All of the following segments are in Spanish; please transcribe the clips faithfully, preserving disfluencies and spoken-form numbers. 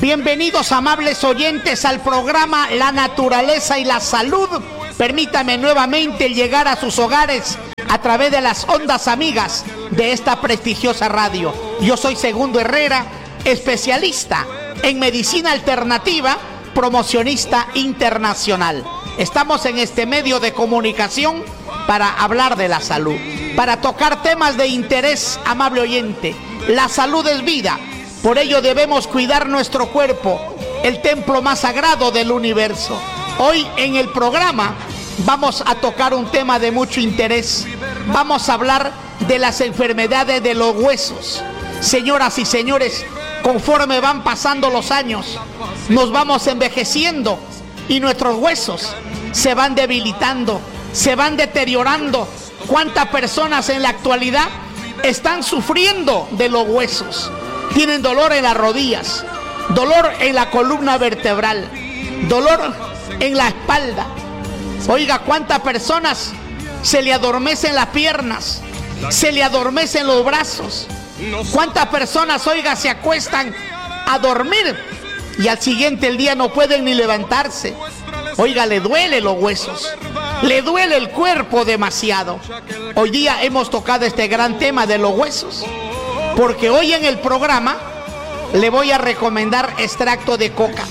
Bienvenidos, amables oyentes, al programa La Naturaleza y la Salud. Permítame nuevamente llegar a sus hogares a través de las ondas amigas de esta prestigiosa radio. Yo soy Segundo Herrera, especialista en medicina alternativa, promocionista internacional. Estamos en este medio de comunicación para hablar de la salud, para tocar temas de interés, amable oyente. La salud es vida, por ello debemos cuidar nuestro cuerpo, el templo más sagrado del universo. Hoy en el programa vamos a tocar un tema de mucho interés. Vamos a hablar de las enfermedades de los huesos. Señoras y señores, conforme van pasando los años, nos vamos envejeciendo y nuestros huesos se van debilitando, se van deteriorando. ¿Cuántas personas en la actualidad están sufriendo de los huesos? Tienen dolor en las rodillas, dolor en la columna vertebral, dolor en la espalda. Oiga, ¿cuántas personas se le adormecen las piernas, se le adormecen los brazos? ¿Cuántas personas, oiga, se acuestan a dormir y al siguiente el día no pueden ni levantarse? Oiga, le duele los huesos, le duele el cuerpo demasiado. Hoy día hemos tocado este gran tema de los huesos, porque hoy en el programa le voy a recomendar extracto de coca.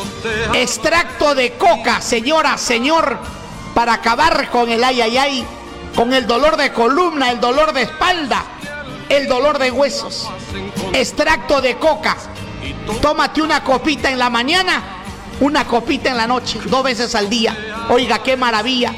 Extracto de coca, señora, señor, para acabar con el ay, ay, ay, con el dolor de columna, el dolor de espalda, el dolor de huesos. Extracto de coca. Tómate una copita en la mañana, una copita en la noche, dos veces al día. Oiga, qué maravilla.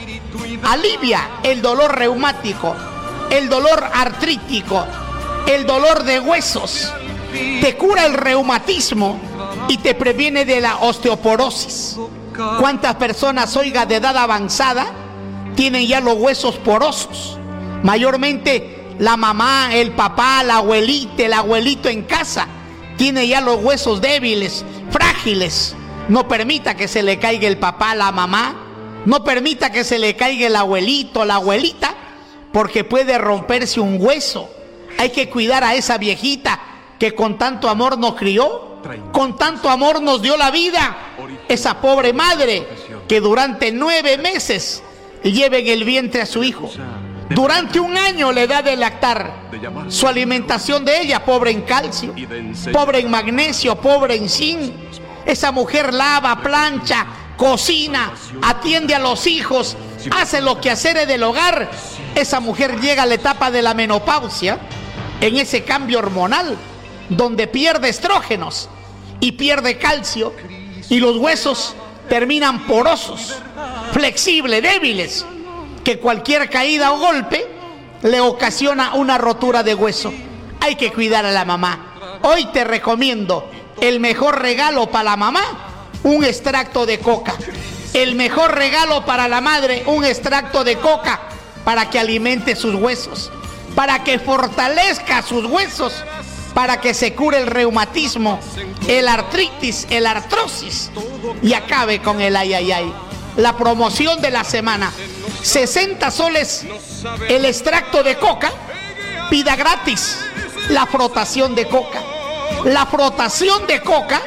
Alivia el dolor reumático, el dolor artrítico, el dolor de huesos. Te cura el reumatismo y te previene de la osteoporosis. ¿Cuántas personas, oiga, de edad avanzada tienen ya los huesos porosos? Mayormente la mamá, el papá, la abuelita, el abuelito en casa tiene ya los huesos débiles, frágiles. No permita que se le caiga el papá, la mamá. No permita que se le caiga el abuelito, la abuelita, porque puede romperse un hueso. Hay que cuidar a esa viejita que con tanto amor nos crió, con tanto amor nos dio la vida. Esa pobre madre que durante nueve meses lleva en el vientre a su hijo. Durante un año le da de lactar. Su alimentación de ella, pobre en calcio, pobre en magnesio, pobre en zinc. Esa mujer lava, plancha, cocina, atiende a los hijos, hace los quehaceres del hogar. Esa mujer llega a la etapa de la menopausia, en ese cambio hormonal, donde pierde estrógenos y pierde calcio, y los huesos terminan porosos, flexibles, débiles, que cualquier caída o golpe le ocasiona una rotura de hueso. Hay que cuidar a la mamá. Hoy te recomiendo el mejor regalo para la mamá, un extracto de coca. El mejor regalo para la madre, un extracto de coca, para que alimente sus huesos, para que fortalezca sus huesos, para que se cure el reumatismo, el artritis, el artrosis y acabe con el ay, ay, ay. La promoción de la semana: sesenta soles el extracto de coca, pida gratis la frotación de coca. La frotación de coca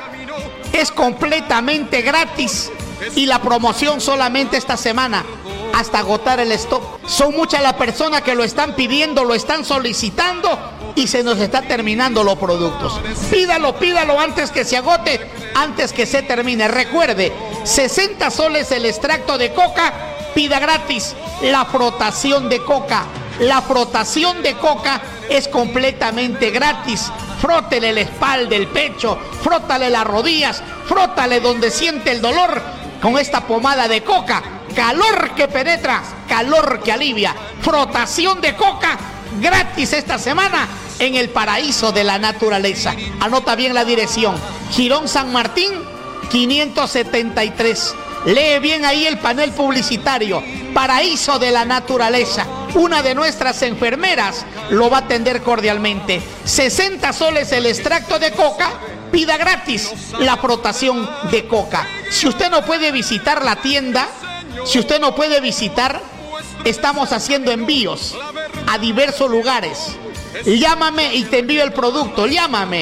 es completamente gratis y la promoción solamente esta semana, hasta agotar el stock. Son muchas las personas que lo están pidiendo, lo están solicitando y se nos está terminando los productos. Pídalo, pídalo antes que se agote, antes que se termine. Recuerde, sesenta soles el extracto de coca, pida gratis la frotación de coca. La frotación de coca es completamente gratis. Frótele la espalda, el pecho, frótale las rodillas, frótale donde siente el dolor con esta pomada de coca. Calor que penetra, calor que alivia. Frotación de coca gratis esta semana en el paraíso de la naturaleza. Anota bien la dirección: Girón San Martín quinientos setenta y tres. Lee bien ahí el panel publicitario: Paraíso de la Naturaleza. Una de nuestras enfermeras lo va a atender cordialmente. sesenta soles el extracto de coca, pida gratis la frotación de coca. Si usted no puede visitar la tienda, si usted no puede visitar, estamos haciendo envíos a diversos lugares. Llámame y te envío el producto. Llámame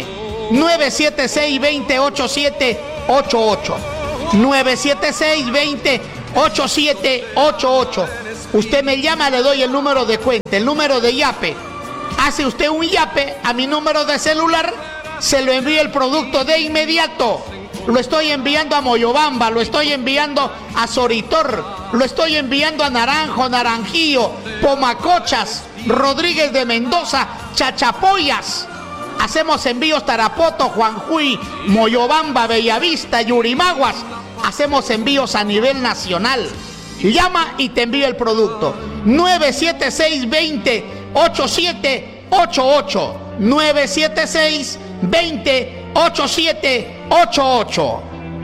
nueve siete seis, dos cero, ocho siete ocho ocho. nueve siete seis, dos cero, ocho siete ocho ocho. Usted me llama, le doy el número de cuenta, el número de Yape. Hace usted un Yape a mi número de celular, se lo envío el producto de inmediato. Lo estoy enviando a Moyobamba, lo estoy enviando a Soritor, lo estoy enviando a Naranjo, Naranjillo, Pomacochas, Rodríguez de Mendoza, Chachapoyas. Hacemos envíos Tarapoto, Juanjuy, Moyobamba, Bellavista, Yurimaguas. Hacemos envíos a nivel nacional. Llama y te envío el producto. nueve siete seis, dos cero, ocho siete ocho ocho. nueve siete seis, dos cero, ocho siete ocho ocho.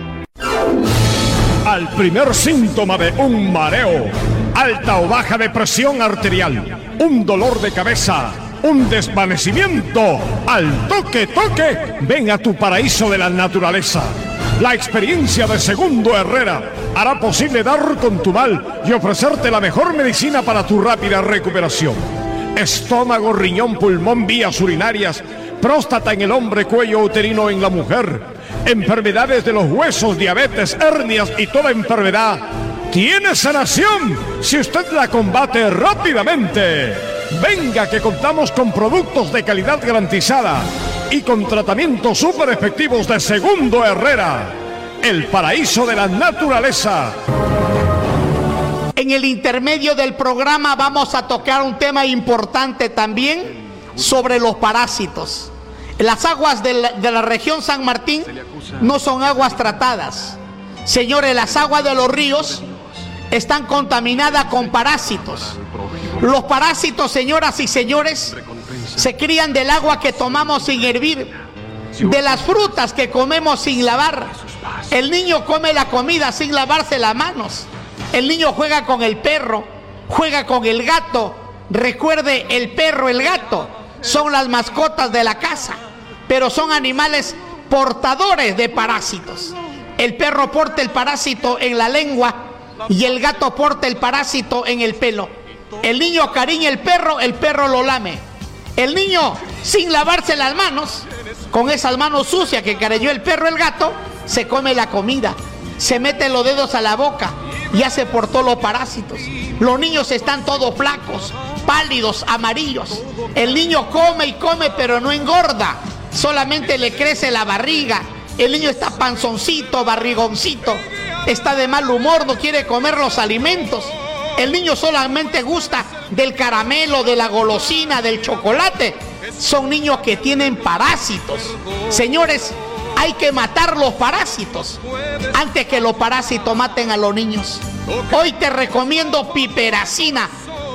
Al primer síntoma de un mareo, alta o baja de presión arterial, un dolor de cabeza, un desvanecimiento, al toque, toque, ven a tu paraíso de la naturaleza. La experiencia de Segundo Herrera hará posible dar con tu mal y ofrecerte la mejor medicina para tu rápida recuperación. Estómago, riñón, pulmón, vías urinarias, próstata en el hombre, cuello uterino en la mujer, enfermedades de los huesos, diabetes, hernias y toda enfermedad tiene sanación si usted la combate rápidamente. Venga, que contamos con productos de calidad garantizada y con tratamientos súper efectivos de Segundo Herrera, el paraíso de la naturaleza. En el intermedio del programa vamos a tocar un tema importante también sobre los parásitos. Las aguas de la, de la región San Martín no son aguas tratadas. Señores, las aguas de los ríos están contaminadas con parásitos. Los parásitos, señoras y señores, se crían del agua que tomamos sin hervir, de las frutas que comemos sin lavar. El niño come la comida sin lavarse las manos. El niño juega con el perro, juega con el gato. Recuerde, el perro, el gato son las mascotas de la casa, pero son animales portadores de parásitos. El perro porta el parásito en la lengua y el gato porta el parásito en el pelo. El niño acariña el perro, el perro lo lame. El niño, sin lavarse las manos, con esas manos sucias que acariñó el perro, el gato, se come la comida, se mete los dedos a la boca y hace por todos los parásitos. Los niños están todos flacos, pálidos, amarillos. El niño come y come, pero no engorda, solamente le crece la barriga. El niño está panzoncito, barrigoncito, está de mal humor, no quiere comer los alimentos. El niño solamente gusta del caramelo, de la golosina, del chocolate. Son niños que tienen parásitos. Señores, hay que matar los parásitos antes que los parásitos maten a los niños. Hoy te recomiendo piperacina,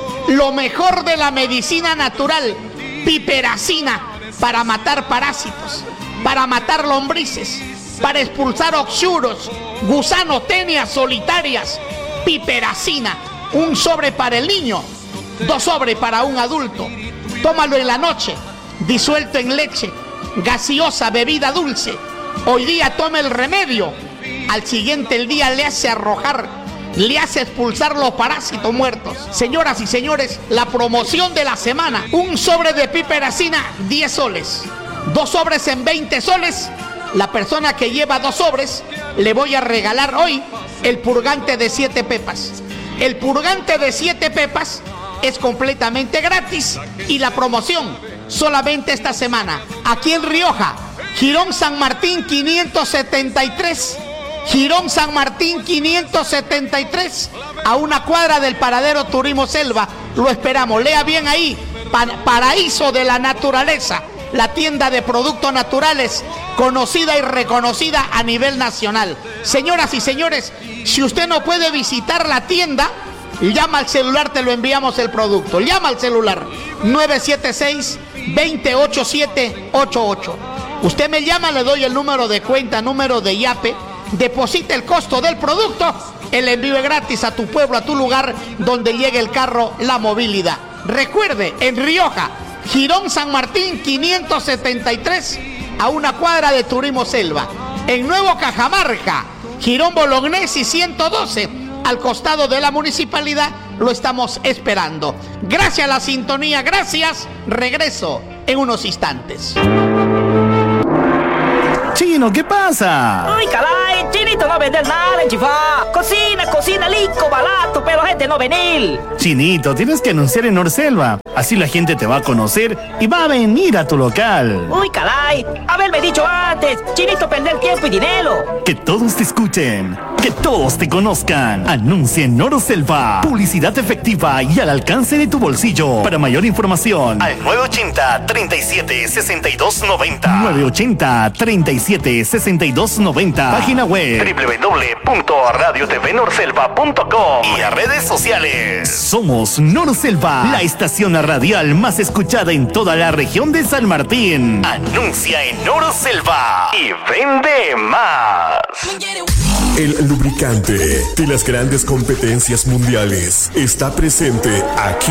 lo mejor de la medicina natural. Piperacina para matar parásitos, para matar lombrices, para expulsar oxuros, gusanos, tenias solitarias. Piperacina, un sobre para el niño, dos sobres para un adulto. Tómalo en la noche, disuelto en leche, gaseosa, bebida dulce. Hoy día tome el remedio, al siguiente el día le hace arrojar, le hace expulsar los parásitos muertos. Señoras y señores, la promoción de la semana: un sobre de piperacina, diez soles, dos sobres en veinte soles. La persona que lleva dos sobres, le voy a regalar hoy el purgante de siete pepas. El purgante de siete pepas es completamente gratis y la promoción solamente esta semana. Aquí en Rioja, Jirón San Martín quinientos setenta y tres. Jirón San Martín quinientos setenta y tres, a una cuadra del paradero Turismo Selva. Lo esperamos. Lea bien ahí, Paraíso de la Naturaleza, la tienda de productos naturales conocida y reconocida a nivel nacional. Señoras y señores, si usted no puede visitar la tienda, llama al celular, te lo enviamos el producto. Llama al celular nueve siete seis, dos cero, ocho siete ocho ocho. Usted me llama, le doy el número de cuenta, número de Yape, deposita el costo del producto, el envío es gratis a tu pueblo, a tu lugar donde llegue el carro, la movilidad. Recuerde, en Rioja, Jirón San Martín quinientos setenta y tres, a una cuadra de Turismo Selva. En Nuevo Cajamarca, Jirón Bolognesi ciento doce, al costado de la municipalidad, lo estamos esperando. Gracias a la sintonía, gracias. Regreso en unos instantes. Chino, ¿qué pasa? Uy, caray, Chinito no vender nada en Chifá. Cocina, cocina, lico, barato, pero gente no venir. Chinito, tienes que anunciar en Norselva. Así la gente te va a conocer y va a venir a tu local. Uy, caray, haberme dicho antes. Chinito, perder tiempo y dinero. Que todos te escuchen, que todos te conozcan. Anuncia en Norselva. Publicidad efectiva y al alcance de tu bolsillo. Para mayor información, al nueve ochenta, treinta y siete, sesenta y dos noventa. nueve ochenta, treinta y siete, sesenta y dos noventa. Página web doble u doble u doble u punto radio t v norselva punto com y a redes sociales. Somos Norselva, la estación radial más escuchada en toda la región de San Martín. Anuncia en Norselva y vende más. El lubricante de las grandes competencias mundiales está presente aquí.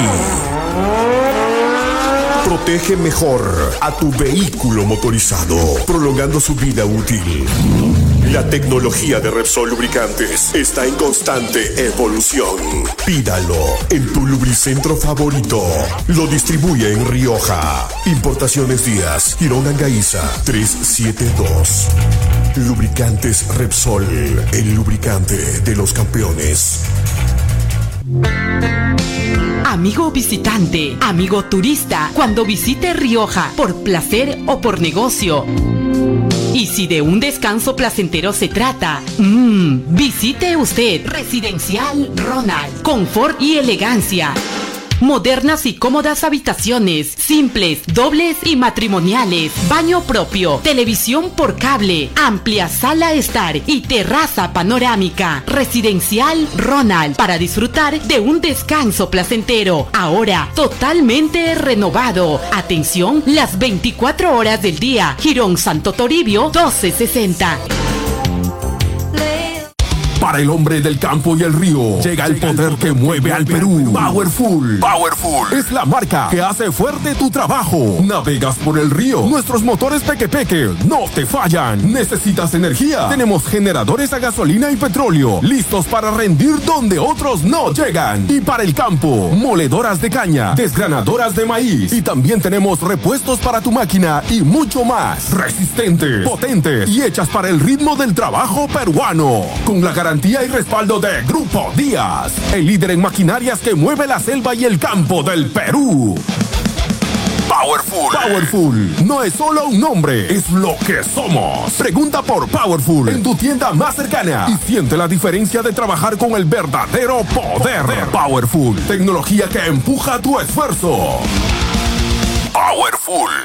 Protege mejor a tu vehículo motorizado, prolongando su vida útil. La tecnología de Repsol Lubricantes está en constante evolución. Pídalo en tu lubricentro favorito. Lo distribuye en Rioja. Importaciones Díaz, Girón Angaiza, trescientos setenta y dos. Lubricantes Repsol, el lubricante de los campeones. Amigo visitante, amigo turista, cuando visite Rioja por placer o por negocio, y si de un descanso placentero se trata, mmm, visite usted Residencial Ronald. Confort y elegancia. Modernas y cómodas habitaciones, simples, dobles y matrimoniales, baño propio, televisión por cable, amplia sala estar y terraza panorámica. Residencial Ronald, para disfrutar de un descanso placentero, ahora totalmente renovado. Atención las veinticuatro horas del día. Girón Santo Toribio doce sesenta. Para el hombre del campo y el río, llega el poder que mueve al Perú. Powerful. Powerful es la marca que hace fuerte tu trabajo. Navegas por el río, nuestros motores Peque Peque no te fallan. ¿Necesitas energía? Tenemos generadores a gasolina y petróleo, listos para rendir donde otros no llegan. Y para el campo, moledoras de caña, desgranadoras de maíz. Y también tenemos repuestos para tu máquina y mucho más. Resistentes, potentes y hechas para el ritmo del trabajo peruano. Con la garantía y respaldo de Grupo Díaz, el líder en maquinarias que mueve la selva y el campo del Perú. Powerful. Powerful no es solo un nombre, es lo que somos. Pregunta por Powerful en tu tienda más cercana y siente la diferencia de trabajar con el verdadero poder. Powerful, tecnología que empuja tu esfuerzo. Powerful.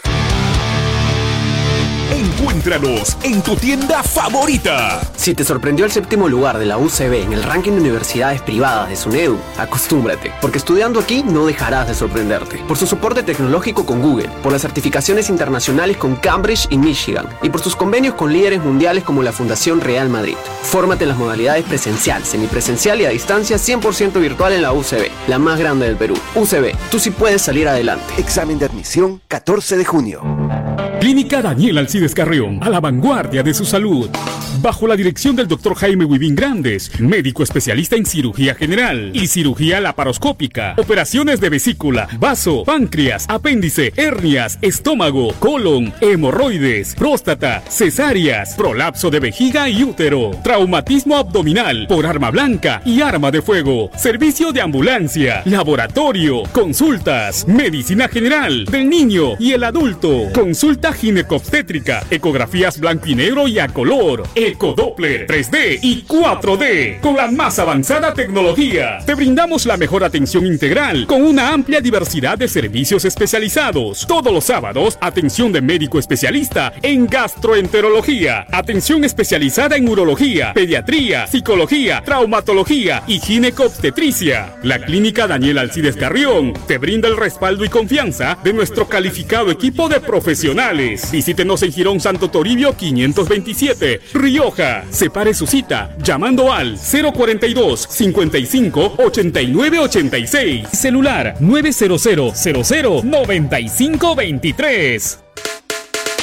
Encuéntranos en tu tienda favorita. Si te sorprendió el séptimo lugar de la U C B en el ranking de universidades privadas de SUNEDU, acostúmbrate, porque estudiando aquí no dejarás de sorprenderte. Por su soporte tecnológico con Google, por las certificaciones internacionales con Cambridge y Michigan, y por sus convenios con líderes mundiales como la Fundación Real Madrid. Fórmate en las modalidades presencial, semipresencial y a distancia cien por ciento virtual en la U C B, la más grande del Perú. U C B, tú sí puedes salir adelante. Examen de admisión catorce de junio. Clínica Daniel Alcides Carrión, a la vanguardia de su salud. Bajo la dirección del doctor Jaime Huivín Grandes, médico especialista en cirugía general y cirugía laparoscópica, operaciones de vesícula, vaso, páncreas, apéndice, hernias, estómago, colon, hemorroides, próstata, cesáreas, prolapso de vejiga y útero, traumatismo abdominal por arma blanca y arma de fuego, servicio de ambulancia, laboratorio, consultas, medicina general del niño y el adulto, consulta ginecobstétrica, ecografías blanco y negro y a color, Ecodoppler tres D y cuatro D con la más avanzada tecnología. Te brindamos la mejor atención integral con una amplia diversidad de servicios especializados. Todos los sábados, atención de médico especialista en gastroenterología, atención especializada en urología, pediatría, psicología, traumatología y ginecobstetricia. La Clínica Daniel Alcides Carrión te brinda el respaldo y confianza de nuestro calificado equipo de profesionales. Visítenos en Girón Santo Toribio quinientos veintisiete, Rioja. Separe su cita llamando al cero cuarenta y dos, cincuenta y cinco, ochenta y nueve ochenta y seis. Celular nueve cero cero, cero cero, noventa y cinco veintitrés.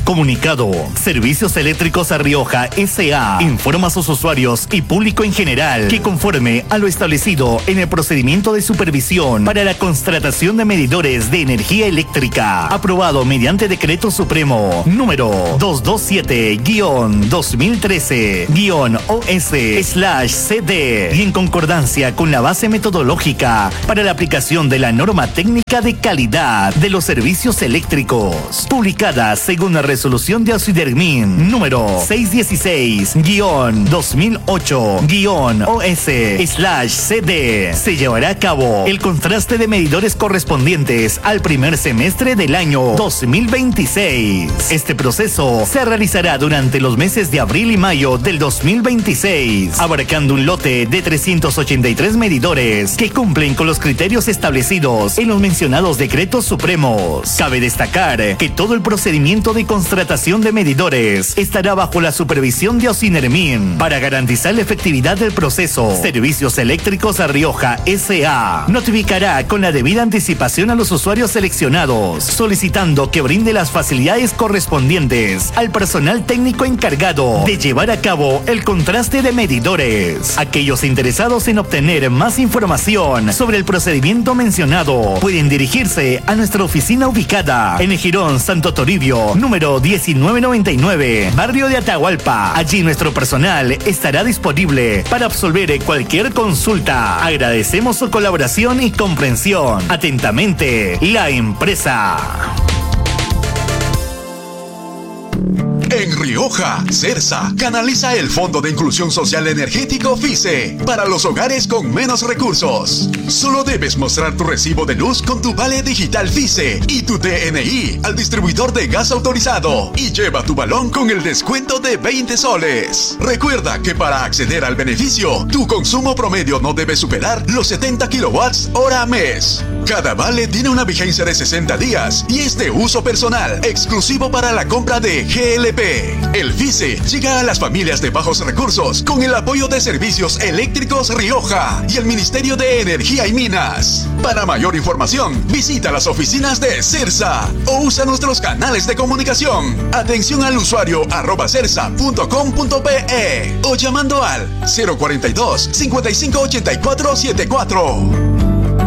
Comunicado. Servicios Eléctricos a Rioja S A informa a sus usuarios y público en general que conforme a lo establecido en el procedimiento de supervisión para la contratación de medidores de energía eléctrica, aprobado mediante Decreto Supremo número doscientos veintisiete guión dos mil trece guión O S slash C D y en concordancia con la base metodológica para la aplicación de la norma técnica de calidad de los servicios eléctricos, publicada según la resolución de Ausidermin número seiscientos dieciséis guión dos mil ocho guión O S slash C D, se llevará a cabo el contraste de medidores correspondientes al primer semestre del año dos mil veintiséis. Este proceso se realizará durante los meses de abril y mayo del dos mil veintiséis, abarcando un lote de trescientos ochenta y tres medidores que cumplen con los criterios establecidos en los mencionados decretos supremos. Cabe destacar que todo el procedimiento de contratación de medidores estará bajo la supervisión de Ausinermin para garantizar la efectividad del proceso. Servicios Eléctricos a Rioja S A notificará con la debida anticipación a los usuarios seleccionados, solicitando que brinde las facilidades correspondientes al personal técnico encargado de llevar a cabo el contraste de medidores. Aquellos interesados en obtener más información sobre el procedimiento mencionado pueden dirigirse a nuestra oficina ubicada en el Jirón Santo Toribio, número diecinueve noventa y nueve, barrio de Atahualpa. Allí nuestro personal estará disponible para absolver cualquier consulta. Agradecemos su colaboración y comprensión. Atentamente, la empresa. En Rioja, CERSA canaliza el Fondo de Inclusión Social Energético FICE para los hogares con menos recursos. Solo debes mostrar tu recibo de luz con tu vale digital FICE y tu D N I al distribuidor de gas autorizado y lleva tu balón con el descuento de veinte soles. Recuerda que para acceder al beneficio, tu consumo promedio no debe superar los setenta kilowatts hora mes. Cada vale tiene una vigencia de sesenta días y es de uso personal, exclusivo para la compra de G L P. El FICE llega a las familias de bajos recursos con el apoyo de Servicios Eléctricos Rioja y el Ministerio de Energía y Minas. Para mayor información, visita las oficinas de CERSA o usa nuestros canales de comunicación. Atención al usuario arroba cersa punto com punto pe o llamando al cero cuarenta y dos, cincuenta y cinco ochenta y cuatro setenta y cuatro.